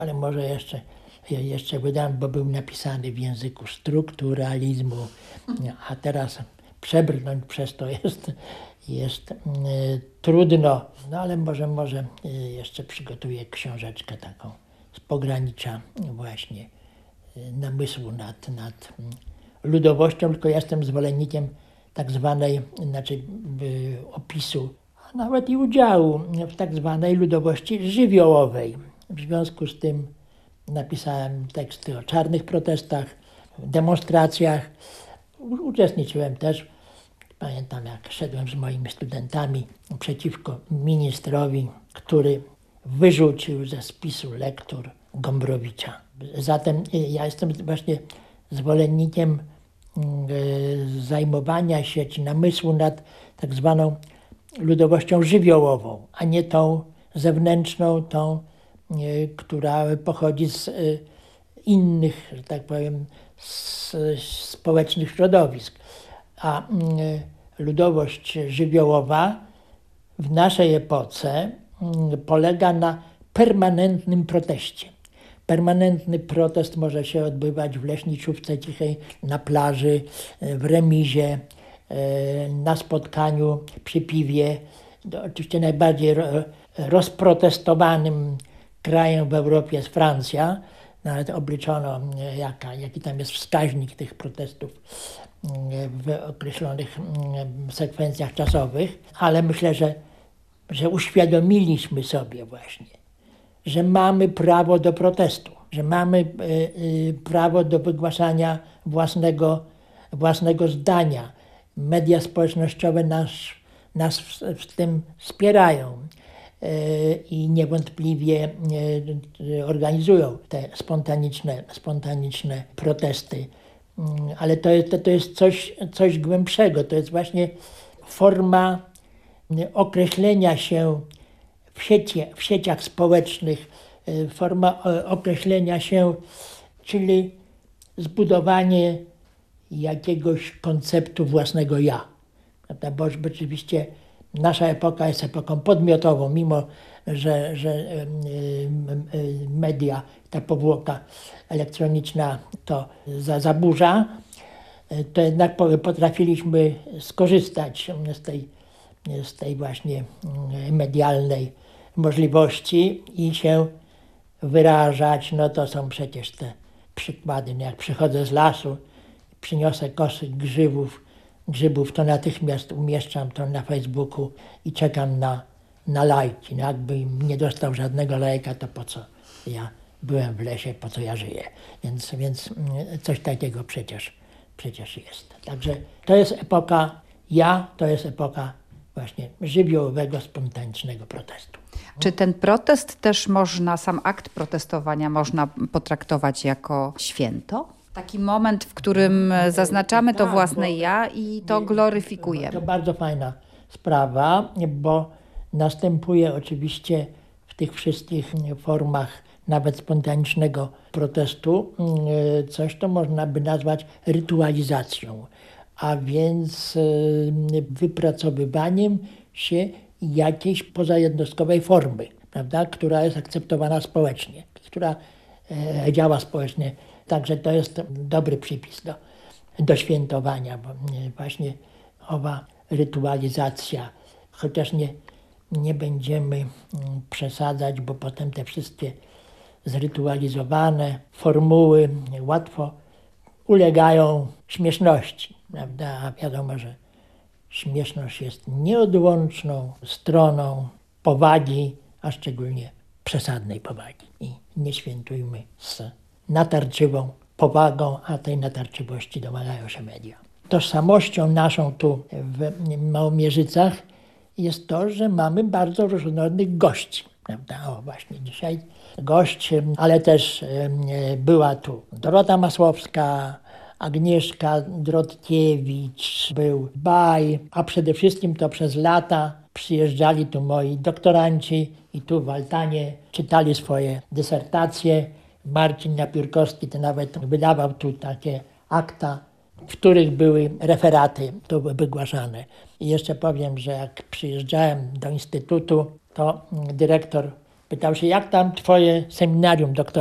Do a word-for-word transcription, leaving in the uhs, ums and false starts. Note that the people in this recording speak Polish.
Ale może jeszcze, jeszcze wydałem, bo był napisany w języku strukturalizmu, a teraz przebrnąć przez to jest, jest y, trudno. No ale może, może y, jeszcze przygotuję książeczkę taką z pogranicza właśnie y, namysłu nad, nad y, ludowością, tylko ja jestem zwolennikiem tak zwanej, znaczy y, opisu, a nawet i udziału w tak zwanej ludowości żywiołowej. W związku z tym napisałem teksty o czarnych protestach, demonstracjach. Uczestniczyłem też, pamiętam jak szedłem z moimi studentami przeciwko ministrowi, który wyrzucił ze spisu lektur Gombrowicza. Zatem ja jestem właśnie zwolennikiem zajmowania się czy namysłu nad tak zwaną ludowością żywiołową, a nie tą zewnętrzną, tą, która pochodzi z innych, że tak powiem, z społecznych środowisk. A ludowość żywiołowa w naszej epoce polega na permanentnym proteście. Permanentny protest może się odbywać w leśniczówce cichej, na plaży, w remizie, na spotkaniu przy piwie. To oczywiście najbardziej rozprotestowanym krajem w Europie jest Francja. Nawet obliczono, jaka, jaki tam jest wskaźnik tych protestów w określonych sekwencjach czasowych. Ale myślę, że, że uświadomiliśmy sobie właśnie, że mamy prawo do protestu, że mamy y, y, prawo do wygłaszania własnego, własnego zdania. Media społecznościowe nas, nas w, w tym wspierają y, i niewątpliwie y, organizują te spontaniczne, spontaniczne protesty. Y, ale to jest, to, to jest coś, coś głębszego. To jest właśnie forma określenia się w, sieci, w sieciach społecznych, forma określenia się, czyli zbudowanie jakiegoś konceptu własnego ja. Prawda? Bo oczywiście nasza epoka jest epoką podmiotową, mimo że, że media, ta powłoka elektroniczna to za, zaburza, to jednak potrafiliśmy skorzystać z tej, z tej właśnie medialnej możliwości i się wyrażać. No to są przecież te przykłady. No jak przychodzę z lasu, przyniosę koszyk grzybów, grzybów, to natychmiast umieszczam to na Facebooku i czekam na, na lajki. No jakbym nie dostał żadnego lajka, to po co ja byłem w lesie, po co ja żyję. Więc, więc coś takiego przecież, przecież jest. Także to jest epoka ja, to jest epoka właśnie żywiołowego, spontanicznego protestu. Czy ten protest też można, sam akt protestowania można potraktować jako święto? Taki moment, w którym zaznaczamy to własne ja i to gloryfikujemy. To bardzo fajna sprawa, bo następuje oczywiście w tych wszystkich formach nawet spontanicznego protestu coś, co można by nazwać rytualizacją, a więc wypracowywaniem się jakiejś pozajednostkowej formy, prawda, która jest akceptowana społecznie, która e, działa społecznie. Także to jest dobry przypis do, do świętowania, bo właśnie owa rytualizacja, chociaż nie, nie będziemy przesadzać, bo potem te wszystkie zrytualizowane formuły łatwo ulegają śmieszności, prawda? A wiadomo, że śmieszność jest nieodłączną stroną powagi, a szczególnie przesadnej powagi. I nie świętujmy z natarczywą powagą, a tej natarczywości domagają się media. Tożsamością naszą tu w Małomierzycach jest to, że mamy bardzo różnorodnych gości. Prawda? O, właśnie dzisiaj gość, ale też była tu Dorota Masłowska, Agnieszka Drodkiewicz, był Baj, a przede wszystkim to przez lata przyjeżdżali tu moi doktoranci i tu w Altanie czytali swoje dysertacje. Marcin Napiórkowski to nawet wydawał tu takie akta, w których były referaty tu wygłaszane. I jeszcze powiem, że jak przyjeżdżałem do instytutu, to dyrektor Pytał się, jak tam twoje seminarium doktorskie?